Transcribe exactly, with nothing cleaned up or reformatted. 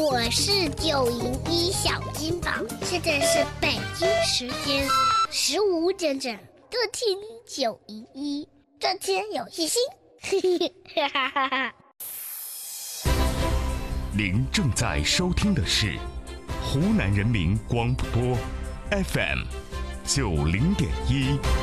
我是九零一小金宝，现在是北京时间十五点整，各听九一一，赚钱有信心。哈哈哈哈。 您正在收听的是湖南人民广播 F M 九零点一。